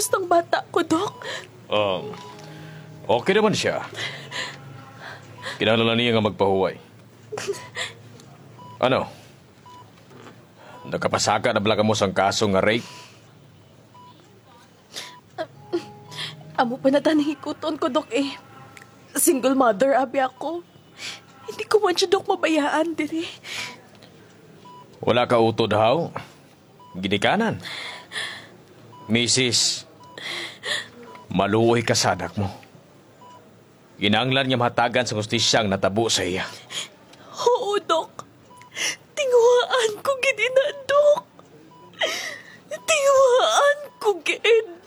Kumustang bata ko, Dok? Okay naman siya. Kinahanglan niya nga magpahuway. Ano? Nakapasaka na bala mo sang kaso nga rape? Amo pa na taning ikuton ko, Dok, eh. Single mother, abi ako. Hindi ko man siya, Dok, mabayaan, diri. Wala ka utod, haw? Ginikanan. Mrs. Maluoy ka sa anak mo. Ginanglan niya mahatagan sa justisyang natabo sa iya. Oo, Dok. Tingwaan ko gid ina, Dok. Tingwaan ko gid.